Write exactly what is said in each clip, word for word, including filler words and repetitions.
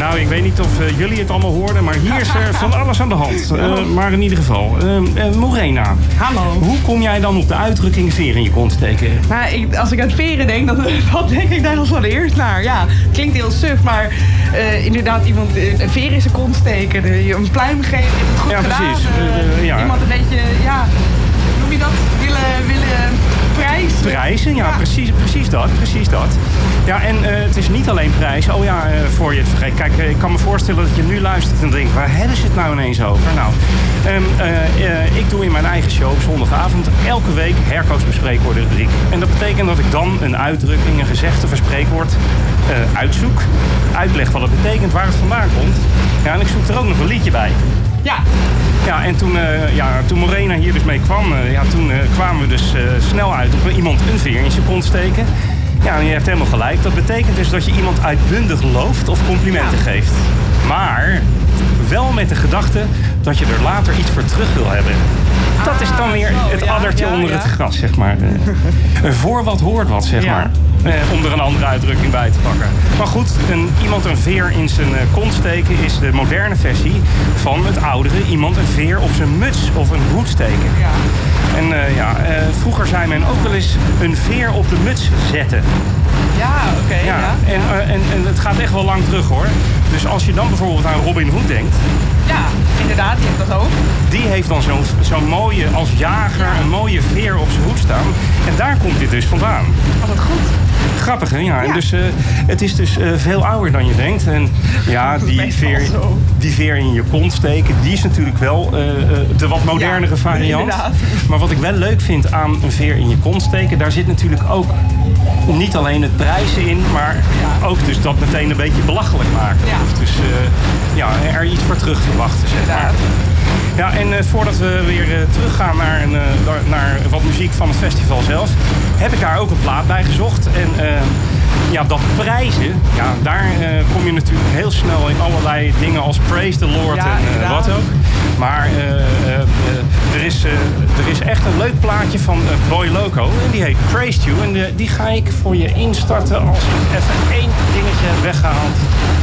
Nou, ik weet niet of uh, jullie het allemaal hoorden, maar hier is er van alles aan de hand. Uh, maar in ieder geval. Uh, uh, Morena. Hallo. Hoe kom jij dan op de uitdrukking veren in je kont steken? Nou, ik, als ik aan het veren denk, dan, dan denk ik daar als allereerst naar. Ja, het klinkt heel suf, maar uh, inderdaad iemand uh, een veer in zijn kont steken, de, een pluim geven, het goed ja, gedaan. Precies. Uh, uh, ja. Iemand een beetje, ja, hoe noem je dat? Willen, willen prijzen. Prijzen, ja, ja. Precies, precies dat, precies dat. Ja, en uh, het is niet alleen prijzen. Oh ja, uh, voor je het vergeet. Kijk, uh, ik kan me voorstellen dat je nu luistert en denkt, waar hebben ze het nou ineens over? Nou, um, uh, uh, ik doe in mijn eigen show op zondagavond elke week Herco's bespreekwoorden rubriek. En dat betekent dat ik dan een uitdrukking, een gezegde of een spreekwoord uh, uitzoek. Uitleg wat het betekent, waar het vandaan komt. Ja, en ik zoek er ook nog een liedje bij. Ja. Ja, en toen, uh, ja, toen Morena hier dus mee kwam, uh, ja, toen uh, kwamen we dus uh, snel uit op iemand een veer in zijn kont steken. Ja, en je hebt helemaal gelijk. Dat betekent dus dat je iemand uitbundig looft of complimenten ja. geeft. Maar wel met de gedachte dat je er later iets voor terug wil hebben. Dat is dan weer het ja, addertje ja, onder ja. het gras, zeg maar. Uh, voor wat hoort wat, zeg ja. maar. Uh, om er een andere uitdrukking bij te pakken. Maar goed, een, iemand een veer in zijn uh, kont steken is de moderne versie van het oudere. Iemand een veer op zijn muts of een hoed steken. Ja. En uh, ja, uh, vroeger zei men ook wel eens een veer op de muts zetten. Ja, oké. Okay, ja. ja. En, uh, en, en het gaat echt wel lang terug, hoor. Dus als je dan bijvoorbeeld aan Robin Hood denkt... Ja, inderdaad, die heeft dat ook. Die heeft dan zo'n zo'n mooie, als jager, ja. een mooie veer op zijn hoed staan. En daar komt dit dus vandaan. Oh, wat goed. Grappig, hè? Ja. Ja. En dus, uh, het is dus uh, veel ouder dan je denkt. En ja, die veer, die veer in je kont steken, die is natuurlijk wel uh, de wat modernere ja, variant. Inderdaad. Maar wat ik wel leuk vind aan een veer in je kont steken, daar zit natuurlijk ook niet alleen het prijzen in, maar ja, ook dus dat meteen een beetje belachelijk maken. Ja. Of dus uh, ja, er iets voor terug verwachten, zeg maar. Ja, en uh, voordat we weer uh, teruggaan naar, een, uh, naar wat muziek van het festival zelf, heb ik daar ook een plaat bij gezocht. En uh, ja, dat prijzen, ja, daar uh, kom je natuurlijk heel snel in allerlei dingen als Praise the Lord ja, en uh, wat ook. Maar uh, uh, uh, er, is, uh, er is echt een leuk plaatje van uh, Boy Loco en die heet Praised You. En uh, die ga ik voor je instarten als ik even één dingetje heb weggehaald.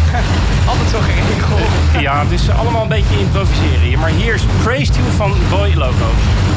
Altijd zo geregeld. Uh, ja, het is allemaal een beetje improviseren hier. Maar hier is Praised You van Boy Loco.